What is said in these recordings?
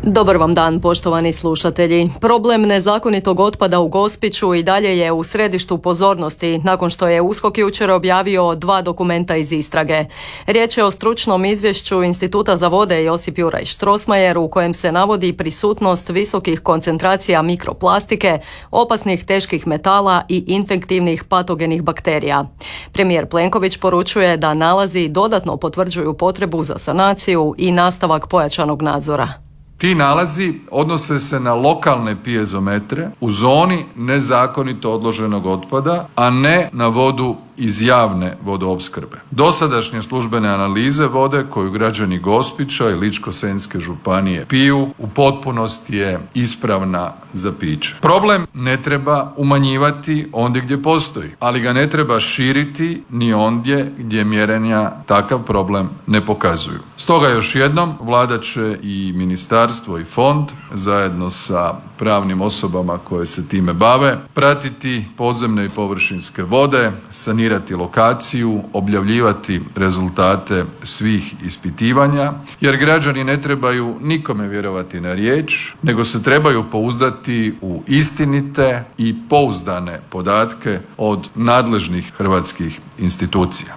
Dobar vam dan, poštovani slušatelji. Problem nezakonitog otpada u Gospiću i dalje je u središtu pozornosti nakon što je USKOK jučer objavio 2 dokumenta iz istrage. Riječ je o stručnom izvješću Instituta za vode Josip Juraj Strossmayer u kojem se navodi prisutnost visokih koncentracija mikroplastike, opasnih teških metala i infektivnih patogenih bakterija. Premijer Plenković poručuje da nalazi dodatno potvrđuju potrebu za sanaciju i nastavak pojačanog nadzora. Ti nalazi odnose se na lokalne pijezometre u zoni nezakonito odloženog otpada, a ne na vodu iz javne vodoopskrbe. Dosadašnje službene analize vode koju građani Gospića i Ličko-senjske županije piju u potpunosti je ispravna za piće. Problem ne treba umanjivati ondje gdje postoji, ali ga ne treba širiti ni ondje gdje mjerenja takav problem ne pokazuju. Stoga još jednom Vlada će i ministarstvo i fond zajedno sa pravnim osobama koje se time bave pratiti podzemne i površinske vode, sanirati lokaciju, objavljivati rezultate svih ispitivanja, jer građani ne trebaju nikome vjerovati na riječ, nego se trebaju pouzdati u istinite i pouzdane podatke od nadležnih hrvatskih institucija.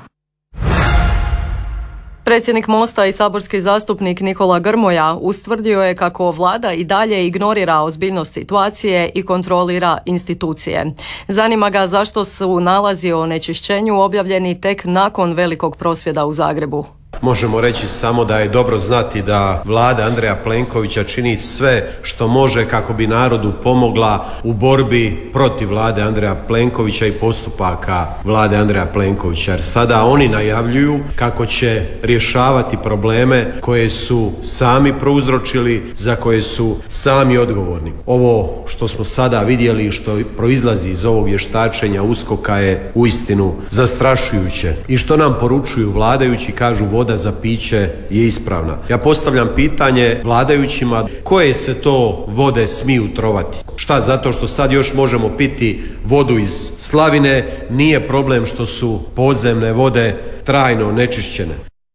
Predsjednik Mosta i saborski zastupnik Nikola Grmoja ustvrdio je kako Vlada i dalje ignorira ozbiljnost situacije i kontrolira institucije. Zanima ga zašto su nalazi o onečišćenju objavljeni tek nakon velikog prosvjeda u Zagrebu. Možemo reći samo da je dobro znati da Vlada Andreja Plenkovića čini sve što može kako bi narodu pomogla u borbi protiv Vlade Andreja Plenkovića i postupaka Vlade Andreja Plenkovića. Jer sada oni najavljuju kako će rješavati probleme koje su sami prouzročili, za koje su sami odgovorni. Ovo što smo sada vidjeli i što proizlazi iz ovog vještačenja USKOK-a je uistinu zastrašujuće. I što nam poručuju vladajući, kažu voda za piće je ispravna. Ja postavljam pitanje vladajućima koje se to vode smiju trovati. Šta, zato što sad još možemo piti vodu iz slavine, nije problem što su podzemne vode trajno onečišćene.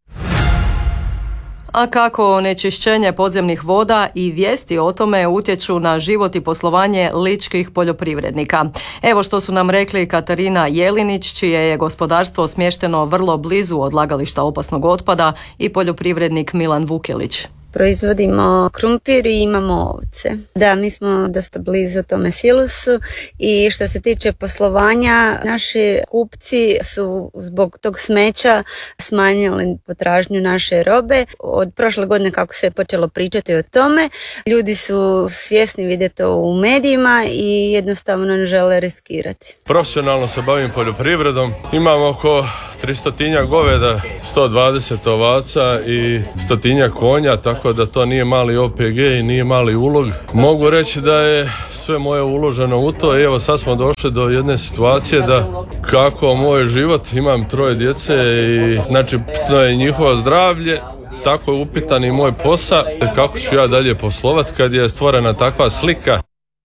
A kako onečišćenje podzemnih voda i vijesti o tome utječu na život i poslovanje ličkih poljoprivrednika? Evo što su nam rekli Katarina Jelinić, čije je gospodarstvo smješteno vrlo blizu odlagališta opasnog otpada, i poljoprivrednik Milan Vukelić. Proizvodimo krumpir i imamo ovce. Da, mi smo dosta blizu tome silosu i što se tiče poslovanja, naši kupci su zbog tog smeća smanjili potražnju naše robe. Od prošle godine kako se je počelo pričati o tome, ljudi su svjesni, vide to u medijima i jednostavno ne žele riskirati. Profesionalno se bavim poljoprivredom. Imam oko 300 goveda, 120 ovaca i 100 konja, tako da to nije mali OPG i nije mali ulog. Mogu reći da je sve moje uloženo u to i evo sad smo došli do jedne situacije da kako moj život, imam 3 djece i znači bitno je njihovo zdravlje, tako je upitan i moj posao, kako ću ja dalje poslovat kad je stvorena takva slika.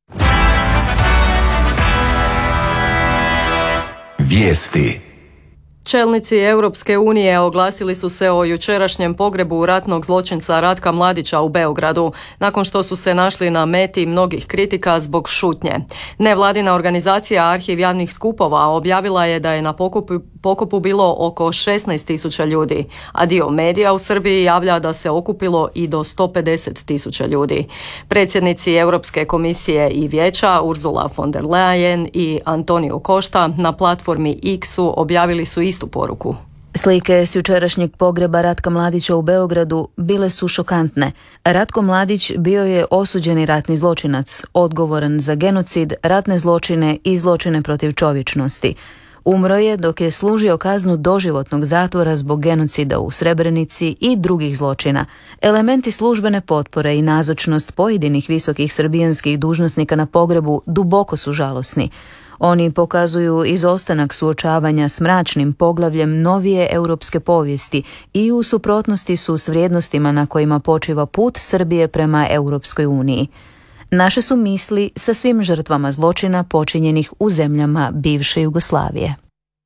Vijesti. Čelnici Europske unije oglasili su se o jučerašnjem pogrebu ratnog zločinca Ratka Mladića u Beogradu, nakon što su se našli na meti mnogih kritika zbog šutnje. Nevladina organizacija Arhiv javnih skupova objavila je da je na pokopu bilo oko 16.000 ljudi, a dio medija u Srbiji javlja da se okupilo i do 150.000 ljudi. Predsjednici Europske komisije i vijeća Ursula von der Leyen i Antonio Costa na platformi X-u objavili su istu poruku. Slike s jučerašnjeg pogreba Ratka Mladića u Beogradu bile su šokantne. Ratko Mladić bio je osuđeni ratni zločinac, odgovoran za genocid, ratne zločine i zločine protiv čovječnosti. Umro je dok je služio kaznu doživotnog zatvora zbog genocida u Srebrenici i drugih zločina. Elementi službene potpore i nazočnost pojedinih visokih srbijanskih dužnosnika na pogrebu duboko su žalosni. Oni pokazuju izostanak suočavanja s mračnim poglavljem novije europske povijesti i u suprotnosti su s vrijednostima na kojima počiva put Srbije prema Europskoj uniji. Naše su misli sa svim žrtvama zločina počinjenih u zemljama bivše Jugoslavije.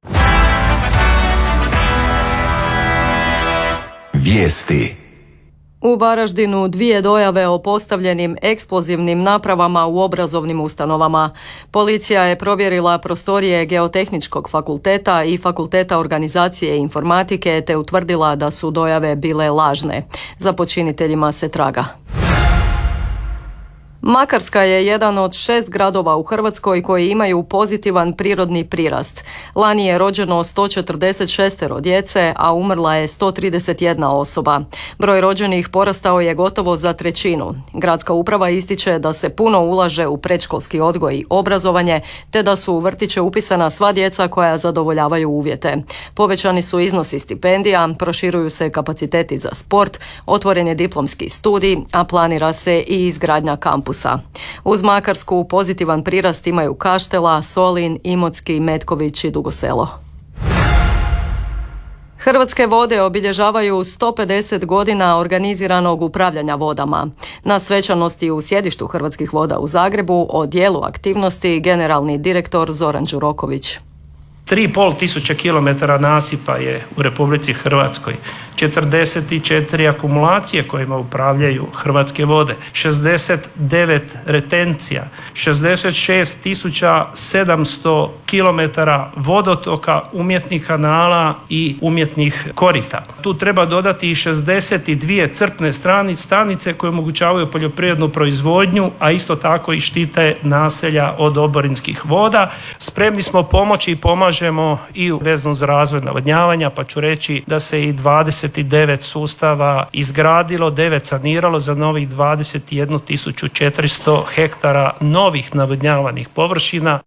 Vijesti. U Varaždinu 2 dojave o postavljenim eksplozivnim napravama u obrazovnim ustanovama. Policija je provjerila prostorije Geotehničkog fakulteta i Fakulteta organizacije i informatike te utvrdila da su dojave bile lažne. Za počiniteljima se traga. Makarska je jedan od 6 gradova u Hrvatskoj koji imaju pozitivan prirodni prirast. Lani je rođeno 146 djece, a umrla je 131 osoba. Broj rođenih porastao je gotovo za 1/3. Gradska uprava ističe da se puno ulaže u predškolski odgoj i obrazovanje, te da su u vrtiće upisana sva djeca koja zadovoljavaju uvjete. Povećani su iznosi stipendija, proširuju se kapaciteti za sport, otvoren je diplomski studij, a planira se i izgradnja kampusa. Uz Makarsku pozitivan prirast imaju Kaštela, Solin, Imotski, Metković i Dugo Selo. Hrvatske vode obilježavaju 150 godina organiziranog upravljanja vodama. Na svečanosti u sjedištu Hrvatskih voda u Zagrebu o dijelu aktivnosti generalni direktor Zoran Đuroković. 3.500 km nasipa je u Republici Hrvatskoj, 44 akumulacije kojima upravljaju Hrvatske vode, 69 retencija, 66.700 km vodotoka, umjetnih kanala i umjetnih korita. Tu treba dodati i 62 crpne stanice koje omogućavaju poljoprivrednu proizvodnju, a isto tako i štite naselja od oborinskih voda. Spremni smo pomoći i pomažemo i vezano za razvoj navodnjavanja, pa ću reći da se i 29 sustava izgradilo, 9 saniralo za novih 21.400 hektara novih navodnjavanih površina.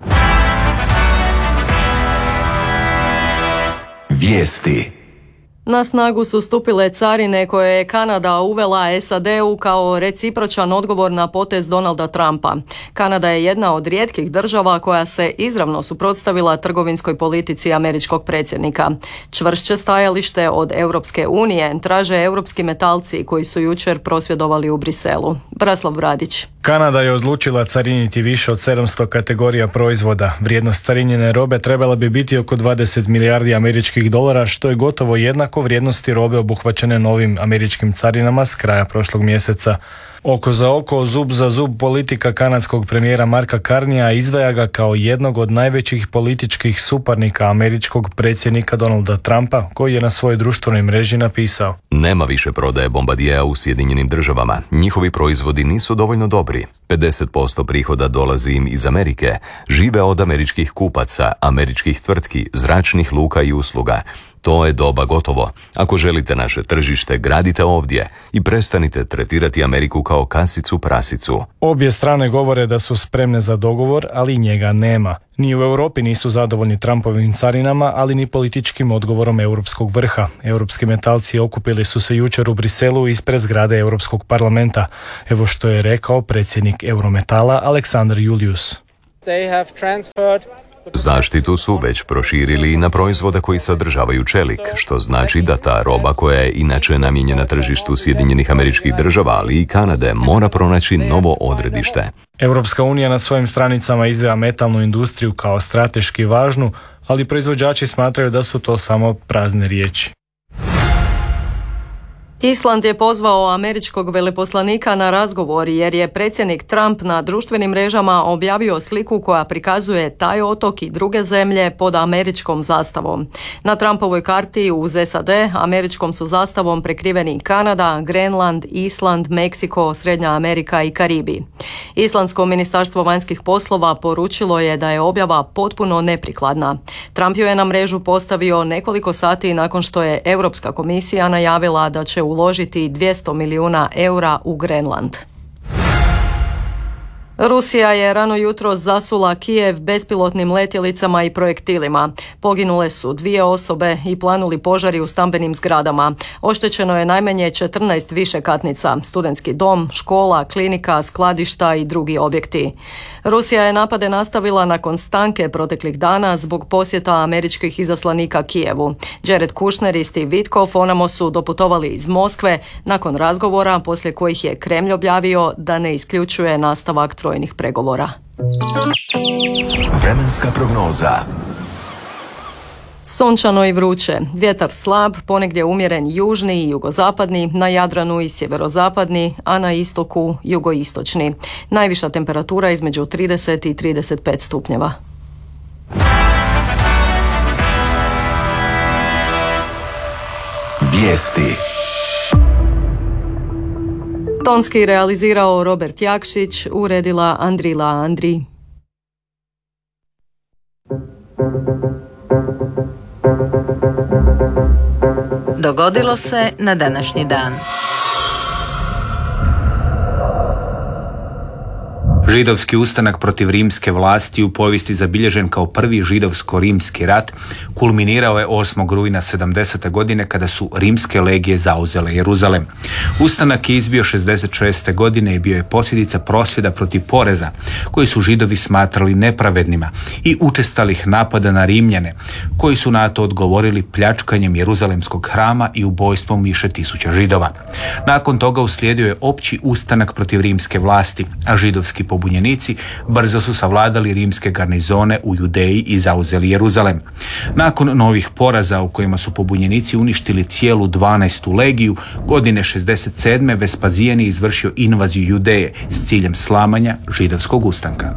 Vijesti. Na snagu su stupile carine koje je Kanada uvela SAD-u kao recipročan odgovor na potez Donalda Trumpa. Kanada je jedna od rijetkih država koja se izravno suprotstavila trgovinskoj politici američkog predsjednika. Čvršće stajalište od Europske unije traže europski metalci koji su jučer prosvjedovali u Briselu. Braslav Radić. Kanada je odlučila cariniti više od 700 kategorija proizvoda. Vrijednost carinjene robe trebala bi biti oko 20 milijardi američkih dolara, što je gotovo jednako vrijednosti robe obuhvaćene novim američkim carinama s kraja prošlog mjeseca. Oko za oko, zub za zub politika kanadskog premijera Marka Carneya izdvaja ga kao jednog od najvećih političkih suparnika američkog predsjednika Donalda Trumpa, koji je na svojoj društvenoj mreži napisao: Nema više prodaje Bombardierea u Sjedinjenim državama. Njihovi proizvodi nisu dovoljno dobri. 50% prihoda dolazi im iz Amerike. Žive od američkih kupaca, američkih tvrtki, zračnih luka i usluga. To je doba gotovo. Ako želite naše tržište, gradite ovdje i prestanite tretirati Ameriku kao kasicu prasicu. Obje strane govore da su spremne za dogovor, ali njega nema. Ni u Europi nisu zadovoljni Trumpovim carinama, ali ni političkim odgovorom europskog vrha. Europski metalci okupili su se jučer u Briselu ispred zgrade Europskog parlamenta. Evo što je rekao predsjednik Eurometala Aleksandar Julius. Zaštitu su već proširili i na proizvode koji sadržavaju čelik, što znači da ta roba koja je inače namijenjena tržištu Sjedinjenih Američkih Država, ali i Kanade, mora pronaći novo odredište. Europska unija na svojim stranicama izdvaja metalnu industriju kao strateški važnu, ali proizvođači smatraju da su to samo prazne riječi. Island je pozvao američkog veleposlanika na razgovor jer je predsjednik Trump na društvenim mrežama objavio sliku koja prikazuje taj otok i druge zemlje pod američkom zastavom. Na Trumpovoj karti uz SAD američkom su zastavom prekriveni Kanada, Grenland, Island, Meksiko, Srednja Amerika i Karibi. Islandsko ministarstvo vanjskih poslova poručilo je da je objava potpuno neprikladna. Trump ju je na mrežu postavio nekoliko sati nakon što je Europska komisija najavila da će uložiti 200 milijuna eura u Grenland. Rusija je rano jutros zasula Kijev bespilotnim letjelicama i projektilima. Poginule su 2 osobe i planuli požari u stambenim zgradama. Oštećeno je najmanje 14 višekatnica, studentski dom, škola, klinika, skladišta i drugi objekti. Rusija je napade nastavila nakon stanke proteklih dana zbog posjeta američkih izaslanika Kijevu. Jared Kushner i Steve Witkoff onamo su doputovali iz Moskve nakon razgovora poslije kojih je Kremlj objavio da ne isključuje nastavak trojnih pregovora. Vremenska prognoza. Sunčano i vruće, vjetar slab, ponegdje umjeren južni i jugozapadni, na Jadranu i sjeverozapadni, a na istoku jugoistočni. Najviša temperatura između 30 i 35 stupnjeva. Vijesti. Tonski realizirao Robert Jakšić, uredila Andrila Andri. Dogodilo se na današnji dan. Židovski ustanak protiv rimske vlasti, u povijesti zabilježen kao prvi židovsko-rimski rat, kulminirao je 8. rujna 70. godine kada su rimske legije zauzele Jeruzalem. Ustanak je izbio 66. godine i bio je posljedica prosvjeda protiv poreza, koji su Židovi smatrali nepravednima, i učestalih napada na Rimljane, koji su na to odgovorili pljačkanjem Jeruzalemskog hrama i ubojstvom više tisuća Židova. Nakon toga uslijedio je opći ustanak protiv rimske vlasti, a židovski pobunjenici brzo su savladali rimske garnizone u Judeji i zauzeli Jeruzalem. Nakon novih poraza u kojima su pobunjenici uništili cijelu 12. legiju, godine 67. Vespazijan je izvršio invaziju Judeje s ciljem slamanja židovskog ustanka.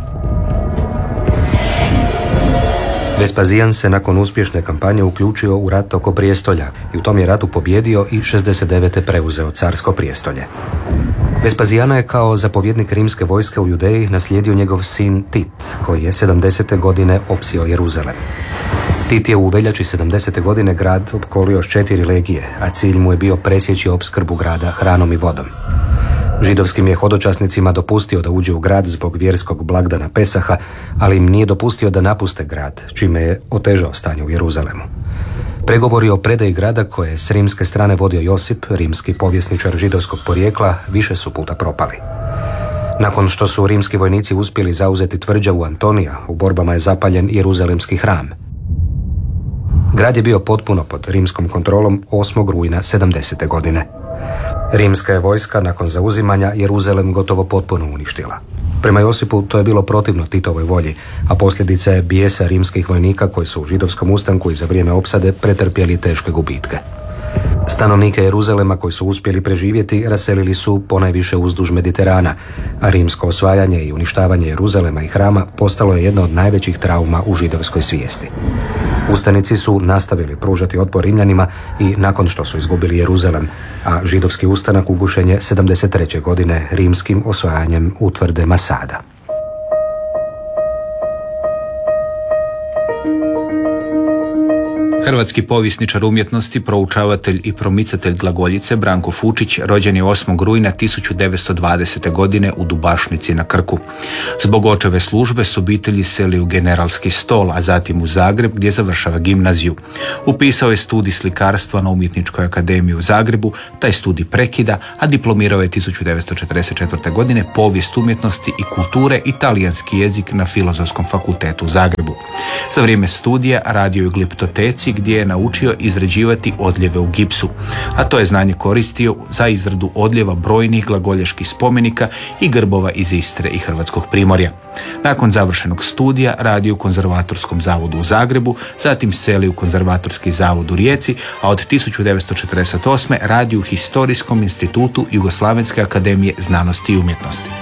Vespazijan se nakon uspješne kampanje uključio u rat oko prijestolja i u tom je ratu pobjedio i 69. preuzeo carsko prijestolje. Vespazijana je kao zapovjednik rimske vojske u Judeji naslijedio njegov sin Tit, koji je 70. godine opsio Jeruzalem. Tit je u veljači 70. godine grad opkolio s 4 legije, a cilj mu je bio presjeći opskrbu grada hranom i vodom. Židovskim je hodočasnicima dopustio da uđe u grad zbog vjerskog blagdana Pesaha, ali im nije dopustio da napuste grad, čime je otežao stanje u Jeruzalemu. Pregovori o predaji grada koje je s rimske strane vodio Josip, rimski povjesničar židovskog porijekla, više su puta propali. Nakon što su rimski vojnici uspjeli zauzeti tvrđavu Antonija, u borbama je zapaljen Jeruzalemski hram. Grad je bio potpuno pod rimskom kontrolom 8. rujna 70. godine. Rimska je vojska nakon zauzimanja Jeruzalem gotovo potpuno uništila. Prema Josipu to je bilo protivno Titovoj volji, a posljedica je bijesa rimskih vojnika koji su u židovskom ustanku i za vrijeme opsade pretrpjeli teške gubitke. Stanovnike Jeruzalema koji su uspjeli preživjeti raselili su ponajviše uzduž Mediterana, a rimsko osvajanje i uništavanje Jeruzalema i hrama postalo je jedna od najvećih trauma u židovskoj svijesti. Ustanici su nastavili pružati otpor Rimljanima i nakon što su izgubili Jeruzalem, a židovski ustanak ugušen je 73. godine rimskim osvajanjem utvrde Masada. Hrvatski povjesničar umjetnosti, proučavatelj i promicatelj glagoljice Branko Fučić rođen je 8. rujna 1920. godine u Dubašnici na Krku. Zbog očeve službe s obitelji seli u Generalski Stol, a zatim u Zagreb gdje završava gimnaziju. Upisao je studij slikarstva na Umjetničkoj akademiji u Zagrebu, taj studij prekida, a diplomirao je 1944. godine povijest umjetnosti i kulture i talijanski jezik na Filozofskom fakultetu u Zagrebu. Za vrijeme studija radio je u gliptoteci gdje je naučio izrađivati odljeve u gipsu, a to je znanje koristio za izradu odljeva brojnih glagoljeških spomenika i grbova iz Istre i Hrvatskog Primorja. Nakon završenog studija radio u Konzervatorskom zavodu u Zagrebu, zatim seli u Konzervatorski zavod u Rijeci, a od 1948. radio u Historijskom institutu Jugoslavenske akademije znanosti i umjetnosti.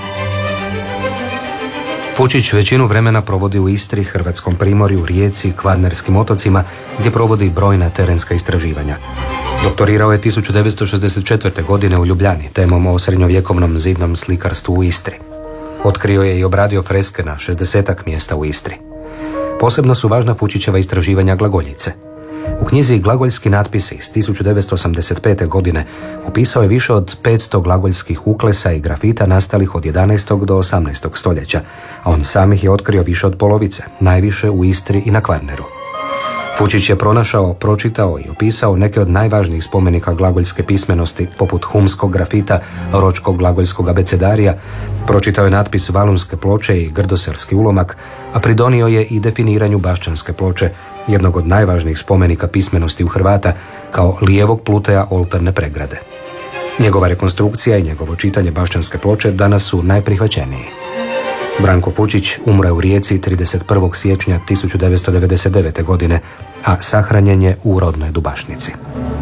Fučić većinu vremena provodi u Istri, Hrvatskom Primorju, Rijeci, Kvarnerskim otocima, gdje provodi brojna terenska istraživanja. Doktorirao je 1964. godine u Ljubljani temom o srednjovjekovnom zidnom slikarstvu u Istri. Otkrio je i obradio freske na 60-ak mjesta u Istri. Posebno su važna Fučićeva istraživanja glagoljice. U knjizi Glagoljski natpisi iz 1985. godine opisao je više od 500 glagoljskih uklesa i grafita nastalih od 11. do 18. stoljeća, a on sam ih je otkrio više od polovice, najviše u Istri i na Kvarneru. Fučić je pronašao, pročitao i opisao neke od najvažnijih spomenika glagoljske pismenosti, poput humskog grafita, ročkog glagoljskog abecedarija, pročitao je natpis valunske ploče i grdoselski ulomak, a pridonio je i definiranju baščanske ploče, jednog od najvažnijih spomenika pismenosti u Hrvata, kao lijevog pluteja oltarne pregrade. Njegova rekonstrukcija i njegovo čitanje baščanske ploče danas su najprihvaćeniji. Branko Fučić umro je u Rijeci 31. siječnja 1999. godine, a sahranjen je u rodnoj Dubašnici.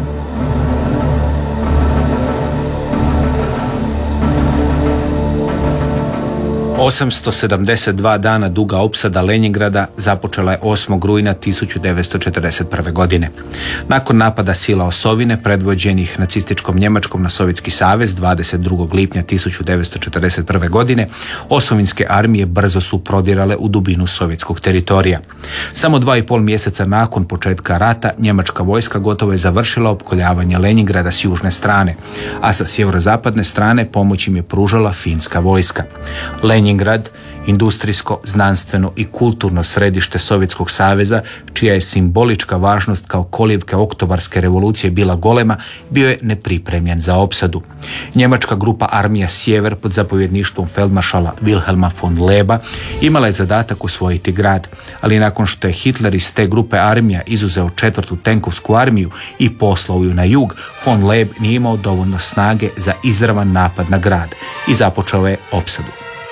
872 dana duga opsada Lenjingrada započela je 8. rujna 1941. godine. Nakon napada sila osovine predvođenih nacističkom Njemačkom na Sovjetski savez 22. lipnja 1941. godine, osovinske armije brzo su prodirale u dubinu sovjetskog teritorija. Samo 2,5 mjeseca nakon početka rata njemačka vojska gotovo je završila opkoljavanje Lenjingrada s južne strane, a sa sjeverozapadne strane pomoć im je pružala finska vojska. Lenjingrad, industrijsko, znanstveno i kulturno središte Sovjetskog saveza, čija je simbolička važnost kao kolijevke oktobarske revolucije bila golema, bio je nepripremljen za opsadu. Njemačka grupa armija Sjever pod zapovjedništvom feldmaršala Wilhelma von Leba imala je zadatak osvojiti grad, ali nakon što je Hitler iz te grupe armija izuzeo 4. tenkovsku armiju i poslao ju na jug, von Leb nije imao dovoljno snage za izravan napad na grad i započeo je opsadu.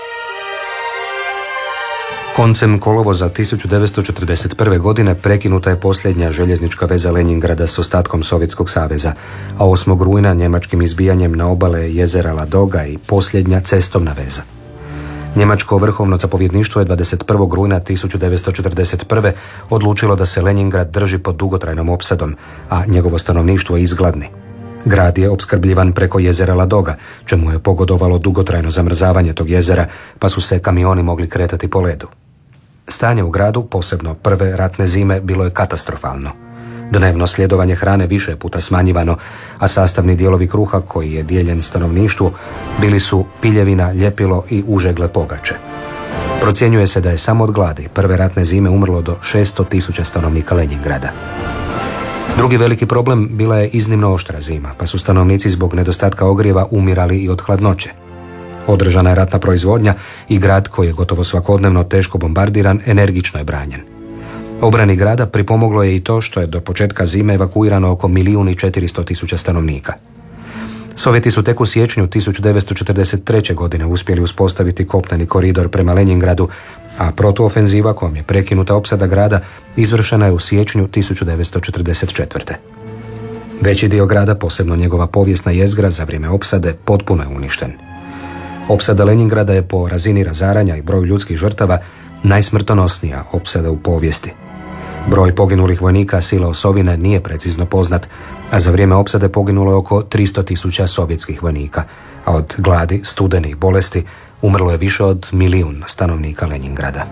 Koncem kolovoza 1941. godine prekinuta je posljednja željeznička veza Lenjingrada s ostatkom Sovjetskog saveza, a 8. rujna njemačkim izbijanjem na obale jezera Ladoga i posljednja cestovna veza. Njemačko vrhovno zapovjedništvo je 21. rujna 1941. odlučilo da se Lenjingrad drži pod dugotrajnom opsadom, a njegovo stanovništvo izgladni. Grad je opskrbljivan preko jezera Ladoga, čemu je pogodovalo dugotrajno zamrzavanje tog jezera, pa su se kamioni mogli kretati po ledu. Stanje u gradu, posebno prve ratne zime, bilo je katastrofalno. Dnevno sljedovanje hrane više je puta smanjivano, a sastavni dijelovi kruha koji je dijeljen stanovništvu bili su piljevina, ljepilo i užegle pogače. Procjenjuje se da je samo od gladi prve ratne zime umrlo do 600.000 stanovnika Lenjingrada. Drugi veliki problem bila je iznimno oštra zima, pa su stanovnici zbog nedostatka ogrijeva umirali i od hladnoće. Održana je ratna proizvodnja i grad, koji je gotovo svakodnevno teško bombardiran, energično je branjen. Obrani grada pripomoglo je i to što je do početka zime evakuirano oko 1.400.000 stanovnika. Sovjeti su tek u siječnju 1943. godine uspjeli uspostaviti kopneni koridor prema Lenjingradu, a protuofenziva, kojom je prekinuta opsada grada, izvršena je u siječnju 1944. Veći dio grada, posebno njegova povijesna jezgra, za vrijeme opsade potpuno je uništen. Opsada Lenjingrada je po razini razaranja i broju ljudskih žrtava najsmrtonosnija opsada u povijesti. Broj poginulih vojnika sila osovine nije precizno poznat, a za vrijeme opsade poginulo je oko 300.000 sovjetskih vojnika, a od gladi, studeni i bolesti umrlo je više od 1 milijun stanovnika Lenjingrada.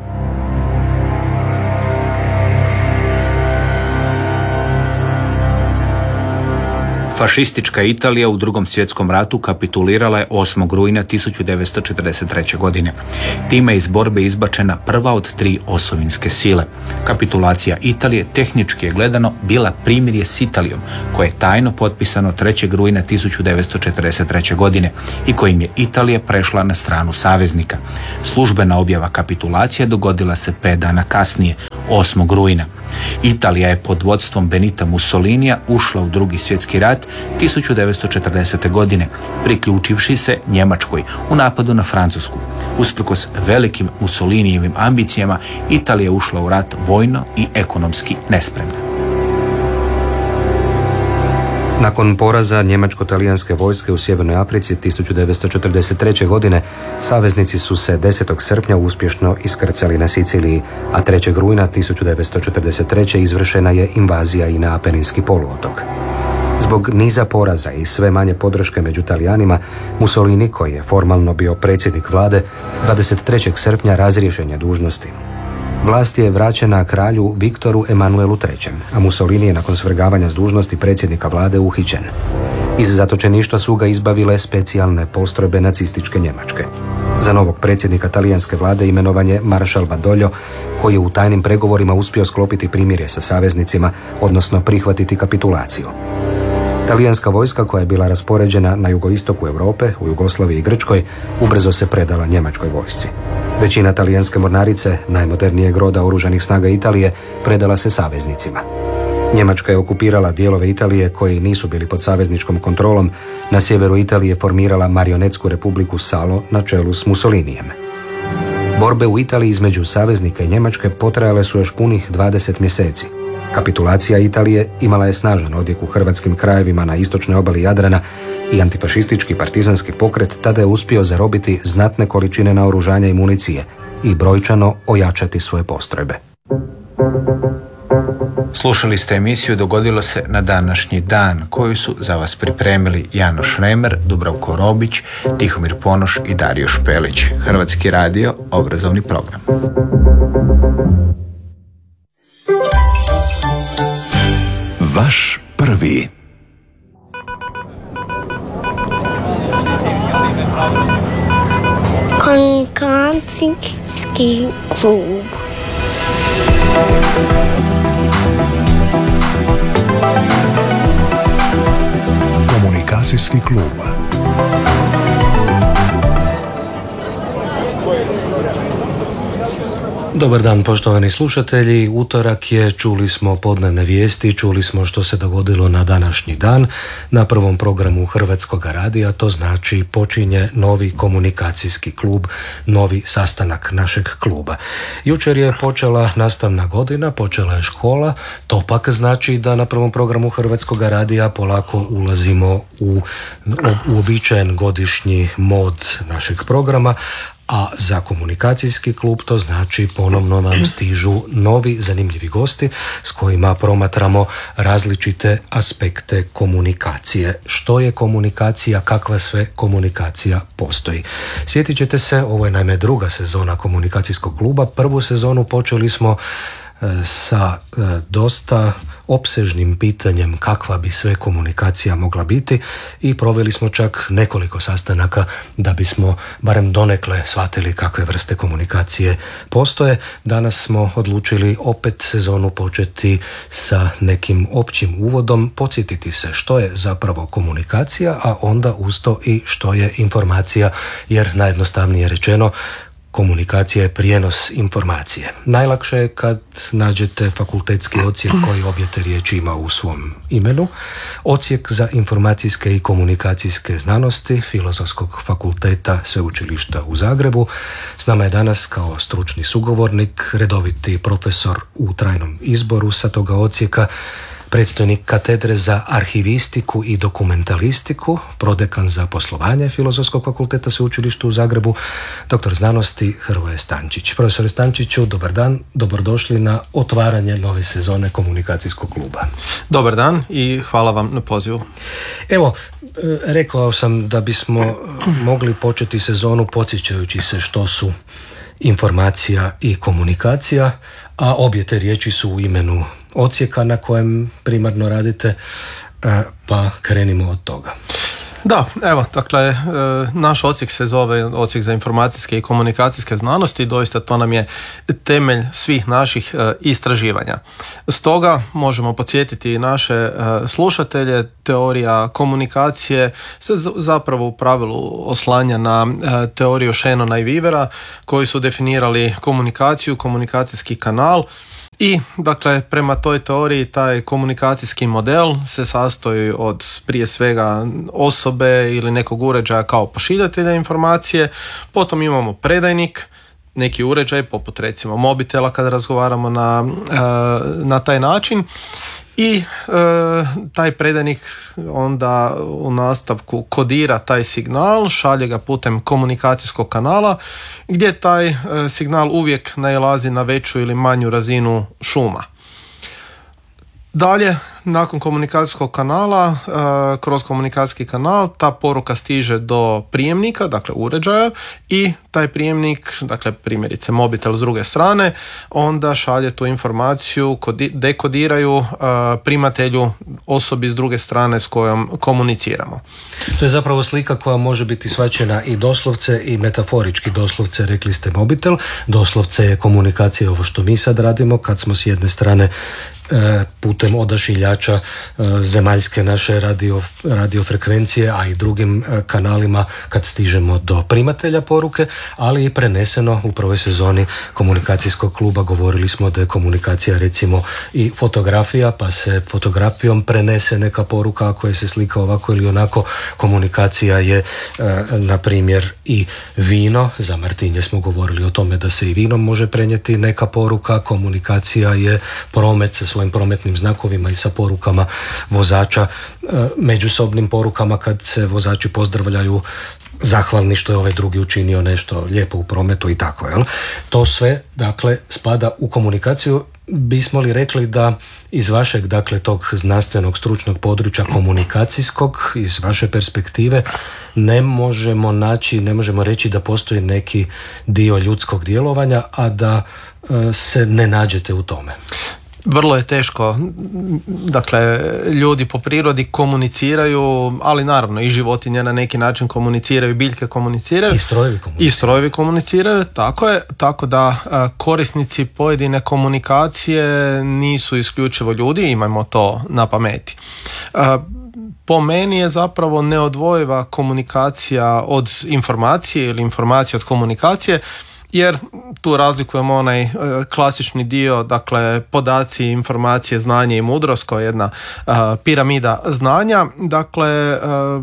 Fašistička Italija u Drugom svjetskom ratu kapitulirala je 8. rujna 1943. godine. Time je iz borbe izbačena prva od 3 osovinske sile. Kapitulacija Italije tehnički je gledano bila primirje s Italijom, koje je tajno potpisano 3. rujna 1943. godine i kojim je Italija prešla na stranu saveznika. Službena objava kapitulacije dogodila se 5 dana kasnije, 8. rujna. Italija je pod vodstvom Benita Mussolinija ušla u Drugi svjetski rat 1940. godine, priključivši se Njemačkoj u napadu na Francusku. Usprkos velikim Mussolinijevim ambicijama, Italija je ušla u rat vojno i ekonomski nespremna. Nakon poraza njemačko-talijanske vojske u Sjevernoj Africi 1943. godine, saveznici su se 10. srpnja uspješno iskrcali na Siciliji, a 3. rujna 1943. izvršena je invazija i na Apeninski poluotok. Zbog niza poraza i sve manje podrške među Talijanima, Mussolini, koji je formalno bio predsjednik vlade, 23. srpnja razriješen je dužnosti. Vlast je vraćena kralju Viktoru Emanuelu III, a Mussolini je nakon svrgavanja s dužnosti predsjednika vlade uhićen. Iz zatočeništva su ga izbavile specijalne postrojbe nacističke Njemačke. Za novog predsjednika talijanske vlade imenovan je maršal Badoglio, koji je u tajnim pregovorima uspio sklopiti primirje sa saveznicima, odnosno prihvatiti kapitulaciju. Talijanska vojska, koja je bila raspoređena na jugoistoku Europe, u Jugoslaviji i Grčkoj, ubrzo se predala njemačkoj vojsci. Većina talijanske mornarice, najmodernijeg roda oružanih snaga Italije, predala se saveznicima. Njemačka je okupirala dijelove Italije koji nisu bili pod savezničkom kontrolom. Na sjeveru Italije formirala marionetsku republiku Salo na čelu s Mussolinijem. Borbe u Italiji između saveznika i Njemačke potrajale su još punih 20 mjeseci. Kapitulacija Italije imala je snažan odjek u hrvatskim krajevima na istočnoj obali Jadrana i antifašistički partizanski pokret tada je uspio zarobiti znatne količine naoružanja i municije i brojčano ojačati svoje postrojbe. Slušali ste emisiju Dogodilo se na današnji dan, koju su za vas pripremili Jano Šremer, Dubravko Robić, Tihomir Ponoš i Dario Špelić. Hrvatski radio, obrazovni program. Vaš prvi. Komunikacijski klub. Komunikacijski klub. Dobar dan, poštovani slušatelji. Utorak je, čuli smo podnevne vijesti, čuli smo što se dogodilo na današnji dan. Na prvom programu Hrvatskog radija, to znači počinje novi komunikacijski klub, novi sastanak našeg kluba. Jučer je počela nastavna godina, počela je škola, to pak znači da na prvom programu Hrvatskog radija polako ulazimo u uobičajen godišnji mod našeg programa, a za komunikacijski klub to znači ponovno nam stižu novi zanimljivi gosti s kojima promatramo različite aspekte komunikacije. Što je komunikacija, kakva sve komunikacija postoji. Sjetit ćete se, ovo je naime druga sezona komunikacijskog kluba. Prvu sezonu počeli smo sa dosta opsežnim pitanjem kakva bi sve komunikacija mogla biti i proveli smo čak nekoliko sastanaka da bismo barem donekle shvatili kakve vrste komunikacije postoje. Danas smo odlučili opet sezonu početi sa nekim općim uvodom, podsjetiti se što je zapravo komunikacija, a onda usto i što je informacija, jer najjednostavnije rečeno komunikacija je prijenos informacije. Najlakše je kad nađete fakultetski odsjek koji obje te riječi ima u svom imenu. Odsjek za informacijske i komunikacijske znanosti Filozofskog fakulteta Sveučilišta u Zagrebu. S nama je danas kao stručni sugovornik, redoviti profesor u trajnom izboru sa toga odsjeka, predstojnik katedre za arhivistiku i dokumentalistiku, prodekan za poslovanje Filozofskog fakulteta Sveučilišta u Zagrebu, doktor znanosti Hrvoje Stančić. Profesore Stančiću, dobar dan, dobrodošli na otvaranje nove sezone komunikacijskog kluba. Dobar dan i hvala vam na pozivu. Evo, rekao sam da bismo mogli početi sezonu podsjećajući se što su informacija i komunikacija, a obje te riječi su u imenu odsjeka na kojem primarno radite, pa krenimo od toga. Da, evo, dakle, naš odsjek se zove Odsjek za informacijske i komunikacijske znanosti, doista to nam je temelj svih naših istraživanja. Stoga možemo podsjetiti naše slušatelje, teorija komunikacije se zapravo u pravilu oslanja na teoriju Shannona i Weavera, koji su definirali komunikaciju, komunikacijski kanal. I, dakle, prema toj teoriji taj komunikacijski model se sastoji od prije svega osobe ili nekog uređaja kao pošiljatelja informacije, potom imamo predajnik, neki uređaj poput recimo mobitela kada razgovaramo na taj način i taj predajnik onda u nastavku kodira taj signal, šalje ga putem komunikacijskog kanala gdje taj signal uvijek nailazi na veću ili manju razinu šuma. Dalje, nakon komunikacijskog kanala, kroz komunikacijski kanal, ta poruka stiže do prijemnika, dakle uređaja, i taj prijemnik, dakle primjerice mobitel s druge strane, onda šalje tu informaciju, dekodiraju primatelju, osobi s druge strane s kojom komuniciramo. To je zapravo slika koja može biti shvaćena i doslovce i metaforički. Doslovce rekli ste mobitel, doslovce je komunikacija ovo što mi sad radimo kad smo s jedne strane putem odašiljača zemaljske naše radiofrekvencije, a i drugim kanalima kad stižemo do primatelja poruke, ali i preneseno u prvoj sezoni komunikacijskog kluba. Govorili smo da je komunikacija recimo i fotografija, pa se fotografijom prenese neka poruka ako je se slika ovako ili onako. Komunikacija je na primjer i vino, za Martinje smo govorili o tome da se i vinom može prenijeti neka poruka. Komunikacija je promet sa svojim prometnim znakovima i sa porukama vozača, međusobnim porukama kad se vozači pozdravljaju, zahvalni što je ovaj drugi učinio nešto lijepo u prometu i tako, jel? To sve, dakle, spada u komunikaciju. Bismo li rekli da iz vašeg, dakle, tog znanstvenog stručnog područja komunikacijskog, iz vaše perspektive, ne možemo reći da postoji neki dio ljudskog djelovanja, a da se ne nađete u tome? Vrlo je teško. Dakle, ljudi po prirodi komuniciraju, ali naravno i životinje na neki način komuniciraju, biljke komuniciraju. I strojevi komuniciraju, tako je. Tako da korisnici pojedine komunikacije nisu isključivo ljudi, imajmo to na pameti. Po meni je zapravo neodvojiva komunikacija od informacije ili informacija od komunikacije, jer tu razlikujemo onaj klasični dio, dakle podaci, informacije, znanje i mudrost koja je jedna piramida znanja. Dakle,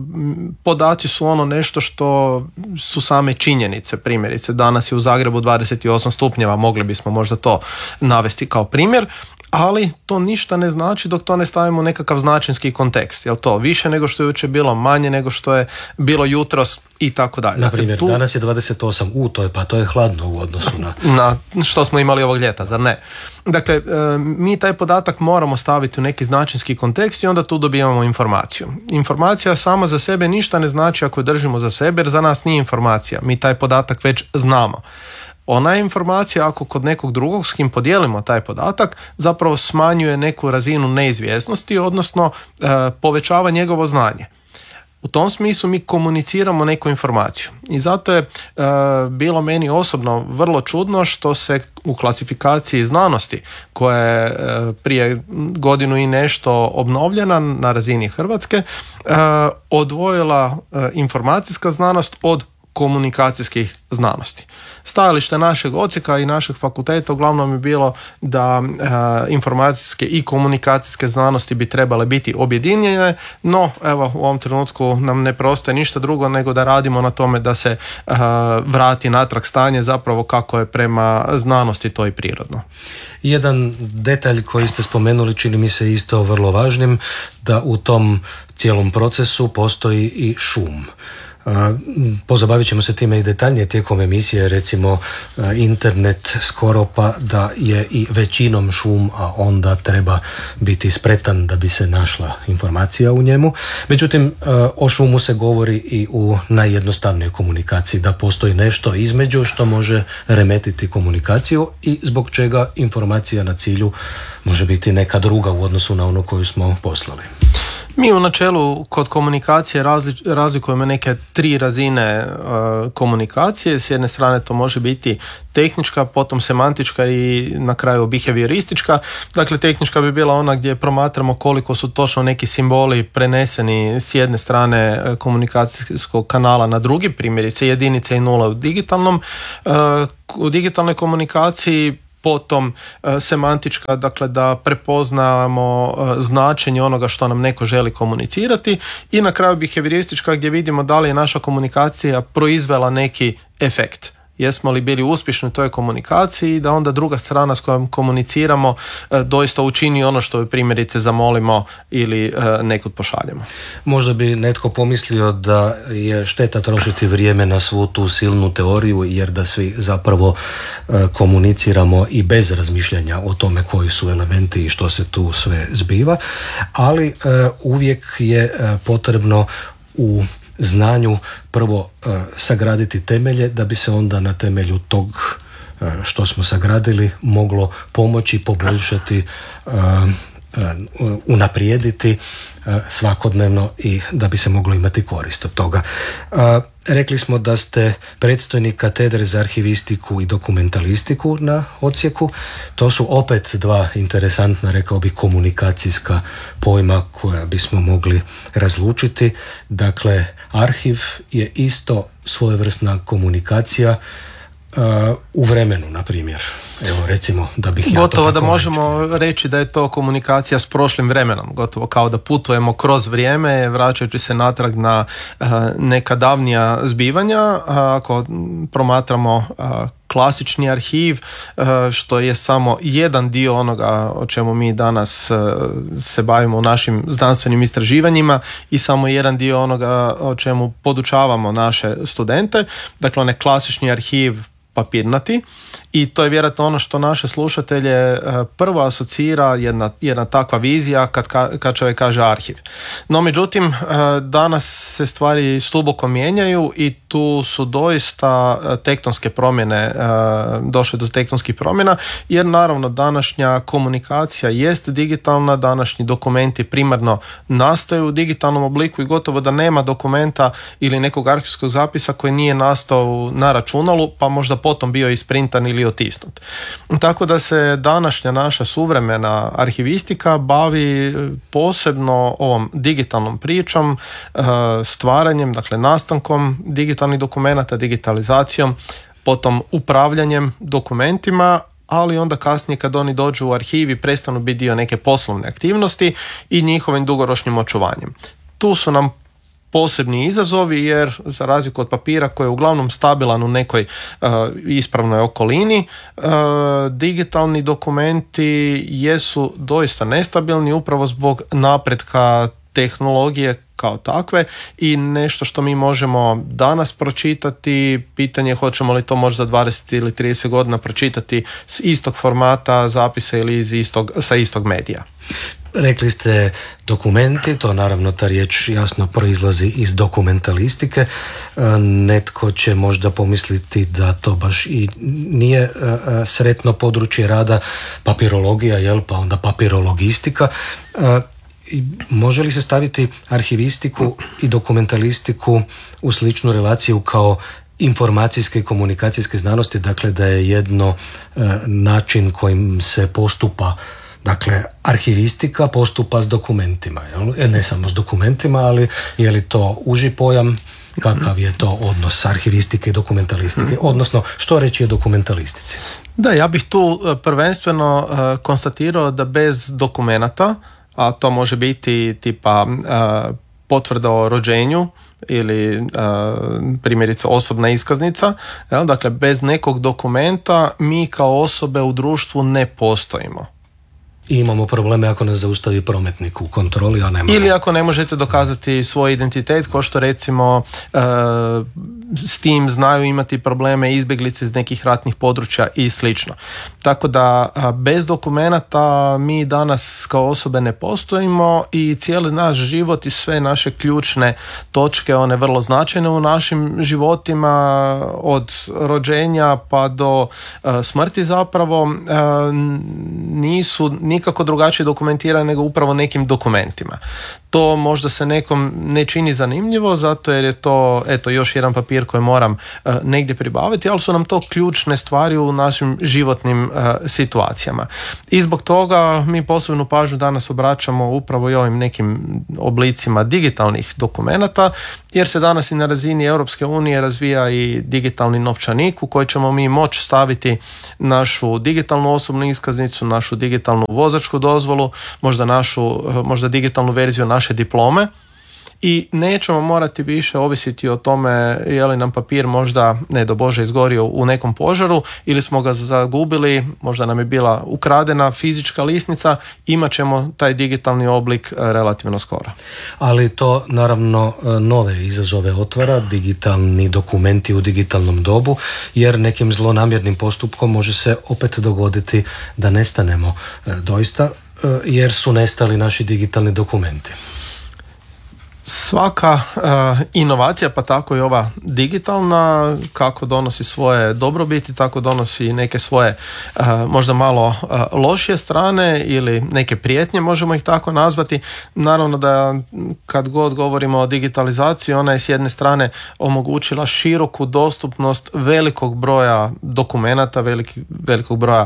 podaci su ono nešto što su same činjenice. Primjerice, danas je u Zagrebu 28 stupnjeva, mogli bismo možda to navesti kao primjer, ali to ništa ne znači dok to ne stavimo u nekakav značinski kontekst. Jel to više nego što je jučer bilo, manje nego što je bilo jutros i tako dalje. Na primjer, danas je 28, to je hladno u odnosu na što smo imali ovog ljeta, zar ne? Dakle, mi taj podatak moramo staviti u neki značinski kontekst i onda tu dobivamo informaciju. Informacija sama za sebe ništa ne znači ako je držimo za sebe, jer za nas nije informacija. Mi taj podatak već znamo. Ona je informacija ako kod nekog drugog s kim podijelimo taj podatak zapravo smanjuje neku razinu neizvjesnosti, odnosno povećava njegovo znanje. U tom smislu mi komuniciramo neku informaciju i zato je bilo meni osobno vrlo čudno što se u klasifikaciji znanosti koja je prije godinu i nešto obnovljena na razini Hrvatske odvojila informacijska znanost od komunikacijskih znanosti. Stajalište našeg odsjeka i našeg fakulteta uglavnom je bilo da informacijske i komunikacijske znanosti bi trebale biti objedinjene, no evo u ovom trenutku nam ne preostaje ništa drugo nego da radimo na tome da se vrati natrag stanje zapravo kako je prema znanosti to i prirodno. Jedan detalj koji ste spomenuli čini mi se isto vrlo važnim, da u tom cijelom procesu postoji i šum. Pozabavit ćemo se time i detaljnije tijekom emisije, recimo internet skoro pa da je i većinom šum, a onda treba biti spretan da bi se našla informacija u njemu. Međutim, o šumu se govori i u najjednostavnijoj komunikaciji, da postoji nešto između što može remetiti komunikaciju i zbog čega informacija na cilju može biti neka druga u odnosu na onu koju smo poslali. Mi u načelu kod komunikacije razlikujemo neke 3 razine komunikacije. S jedne strane to može biti tehnička, potom semantička i na kraju behavioristička. Dakle, tehnička bi bila ona gdje promatramo koliko su točno neki simboli preneseni s jedne strane komunikacijskog kanala na drugi, primjerice jedinice i nula u digitalnoj komunikaciji. Potom semantička, dakle da prepoznamo značenje onoga što nam neko želi komunicirati, i na kraju behavioristička gdje vidimo da li je naša komunikacija proizvela neki efekt. Jesmo li bili uspješni u toj komunikaciji i da onda druga strana s kojom komuniciramo doista učini ono što primjerice zamolimo ili nekud pošaljemo. Možda bi netko pomislio da je šteta trošiti vrijeme na svu tu silnu teoriju, jer da svi zapravo komuniciramo i bez razmišljanja o tome koji su elementi i što se tu sve zbiva, ali uvijek je potrebno u znanju prvo sagraditi temelje da bi se onda na temelju tog što smo sagradili moglo pomoći, poboljšati, unaprijediti svakodnevno i da bi se moglo imati korist od toga. Rekli smo da ste predstojnik katedre za arhivistiku i dokumentalistiku na odsjeku. To su opet dva interesantna, rekao bih, komunikacijska pojma koja bismo mogli razlučiti. Dakle, arhiv je isto svojevrsna komunikacija u vremenu, na primjer. Evo, recimo, da bih ja gotovo to da možemo reći da je to komunikacija s prošlim vremenom, gotovo kao da putujemo kroz vrijeme, vraćajući se natrag na neka davnija zbivanja. Ako promatramo klasični arhiv, što je samo jedan dio onoga o čemu mi danas se bavimo u našim znanstvenim istraživanjima i samo jedan dio onoga o čemu podučavamo naše studente. Dakle, onaj klasični arhiv papirnati, i to je vjerojatno ono što naše slušatelje prvo asocira jedna takva vizija kad čovjek kaže arhiv. No međutim, danas se stvari stuboko mijenjaju i tu su doista tektonske promjene, došle do tektonskih promjena, jer naravno današnja komunikacija jest digitalna, današnji dokumenti primarno nastaju u digitalnom obliku i gotovo da nema dokumenta ili nekog arhivskog zapisa koji nije nastao na računalu, pa možda potom bio isprintan ili otisnut. Tako da se današnja naša suvremena arhivistika bavi posebno ovom digitalnom pričom, stvaranjem, dakle nastankom digitalnih dokumenata, digitalizacijom, potom upravljanjem dokumentima, ali onda kasnije kad oni dođu u arhiv i prestanu biti dio neke poslovne aktivnosti i njihovim dugoročnim očuvanjem. Tu su nam posebni izazovi, jer za razliku od papira koji je uglavnom stabilan u nekoj ispravnoj okolini, digitalni dokumenti jesu doista nestabilni upravo zbog napretka tehnologije kao takve, i nešto što mi možemo danas pročitati, pitanje je hoćemo li to možda za 20 ili 30 godina pročitati s istog formata zapisa ili sa istog medija. Rekli ste dokumenti, to naravno ta riječ jasno proizlazi iz dokumentalistike. Netko će možda pomisliti da to baš i nije sretno područje rada, papirologija, pa onda papirologistika. Može li se staviti arhivistiku i dokumentalistiku u sličnu relaciju kao informacijske i komunikacijske znanosti, dakle da je jedno način kojim se postupa, dakle arhivistika postupa s dokumentima, ne samo s dokumentima, ali je li to uži pojam, kakav je to odnos arhivistike i dokumentalistike, odnosno što reći o dokumentalistici? Da, ja bih tu prvenstveno konstatirao da bez dokumenata, a to može biti tipa potvrda o rođenju ili primjerice osobna iskaznica, dakle bez nekog dokumenta mi kao osobe u društvu ne postojimo. I imamo probleme ako nas zaustavi prometnik u kontroli, a nema. Ili ako ne možete dokazati svoj identitet, ko što recimo s tim znaju imati probleme izbjeglice iz nekih ratnih područja i slično. Tako da bez dokumenata mi danas kao osobe ne postojimo i cijeli naš život i sve naše ključne točke, one vrlo značajne u našim životima, od rođenja pa do smrti zapravo, nisu nikako drugačije dokumentirane nego upravo nekim dokumentima. To možda se nekom ne čini zanimljivo, zato jer je to još jedan papir koji moram negdje pribaviti, ali su nam to ključne stvari u našim životnim situacijama. I zbog toga mi posebnu pažnju danas obraćamo upravo i ovim nekim oblicima digitalnih dokumenata, jer se danas i na razini Europske unije razvija i digitalni novčanik u koji ćemo mi moći staviti našu digitalnu osobnu iskaznicu, našu digitalnu vozačku dozvolu, možda digitalnu verziju naše diplome, i nećemo morati više ovisiti o tome je li nam papir možda, ne do Bože, izgorio u nekom požaru ili smo ga zagubili, možda nam je bila ukradena fizička lisnica, imat ćemo taj digitalni oblik relativno skoro. Ali to naravno nove izazove otvara, digitalni dokumenti u digitalnom dobu, jer nekim zlonamjernim postupkom može se opet dogoditi da nestanemo doista, jer su nestali naši digitalni dokumenti. Svaka inovacija, pa tako i ova digitalna, kako donosi svoje dobrobiti, tako donosi i neke svoje možda malo lošije strane ili neke prijetnje, možemo ih tako nazvati. Naravno da kad god govorimo o digitalizaciji, ona je s jedne strane omogućila široku dostupnost velikog broja dokumenata, velikog broja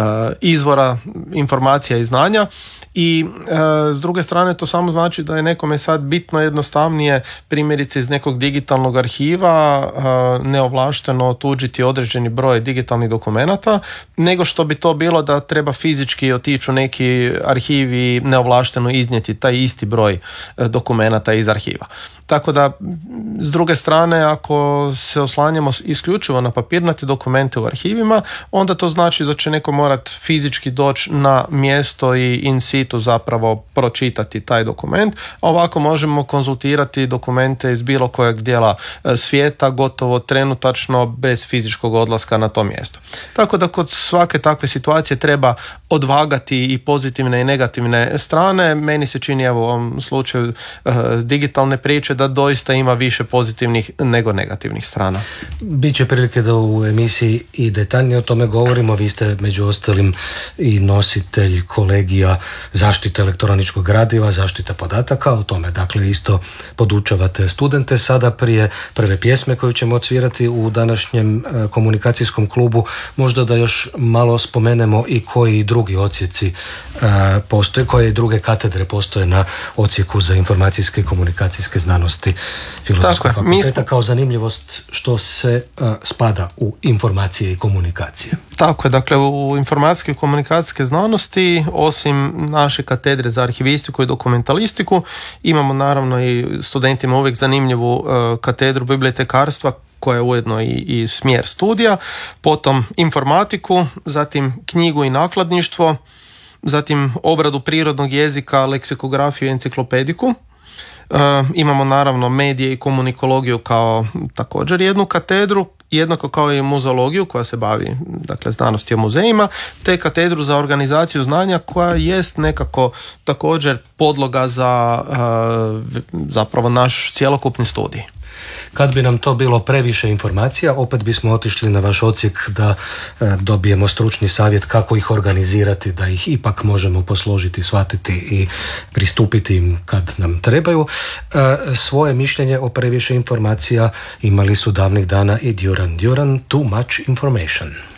izvora informacija i znanja, i s druge strane to samo znači da je nekome sad bitno jednostavnije primjerice iz nekog digitalnog arhiva neovlašteno otuđiti određeni broj digitalnih dokumenata, nego što bi to bilo da treba fizički otići u neki arhiv i neovlašteno iznijeti taj isti broj dokumenata iz arhiva. Tako da, s druge strane, ako se oslanjamo isključivo na papirnate dokumente u arhivima, onda to znači da će neko morat fizički doći na mjesto i in situ zapravo pročitati taj dokument, a ovako možemo konzultirati dokumente iz bilo kojeg dijela svijeta gotovo trenutačno bez fizičkog odlaska na to mjesto. Tako da kod svake takve situacije treba odvagati i pozitivne i negativne strane. Meni se čini, evo u ovom slučaju digitalne priče, da doista ima više pozitivnih nego negativnih strana. Biće prilike da u emisiji i detaljnije o tome govorimo. Vi ste među ostalim i nositelj kolegija zaštite elektroničkog gradiva, zaštita podataka, o tome dakle isto podučavate studente. Sada prije prve pjesme koju ćemo odsvirati u današnjem komunikacijskom klubu, možda da još malo spomenemo i koji drugi odsjeci postoje, koje druge katedre postoje na odsjeku za informacijske i komunikacijske znanosti Filozofskog fakulteta, kao zanimljivost što se spada u informacije i komunikacije. Tako je, dakle u informacijske i komunikacijske znanosti, osim naše katedre za arhivistiku i dokumentalistiku, imamo naravno i studentima uvijek zanimljivu katedru bibliotekarstva, koja je ujedno i smjer studija, potom informatiku, zatim knjigu i nakladništvo, zatim obradu prirodnog jezika, leksikografiju i enciklopediku. Imamo naravno medije i komunikologiju kao također jednu katedru, jednako kao i muzeologiju koja se bavi dakle znanosti o muzejima, te katedru za organizaciju znanja koja jest nekako također podloga za zapravo naš cjelokupni studij. Kad bi nam to bilo previše informacija, opet bismo otišli na vaš odsjek da dobijemo stručni savjet kako ih organizirati, da ih ipak možemo posložiti, shvatiti i pristupiti im kad nam trebaju. Svoje mišljenje o previše informacija imali su davnih dana i Duran Duran, Too Much Information.